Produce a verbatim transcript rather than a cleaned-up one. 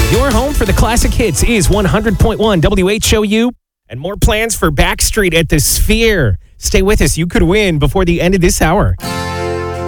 Your home for the classic hits is one hundred point one W H O U. And more plans for Backstreet at the Sphere. Stay with us. You could win before the end of this hour.